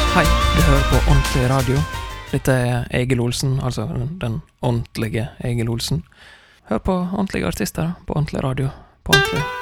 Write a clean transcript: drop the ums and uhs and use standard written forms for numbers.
Hei, du hører på Ordentlig Radio. Dette er Egil Olsen, altså den ordentlige Egil Olsen. Hør på ordentlige artister på ordentlig radio, på ordentlig